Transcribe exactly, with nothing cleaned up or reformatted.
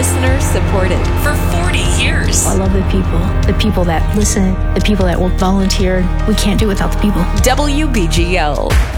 Listener supported for forty years. I love the people, the people that listen, the people that will volunteer. We can't do it without the people. W B G L.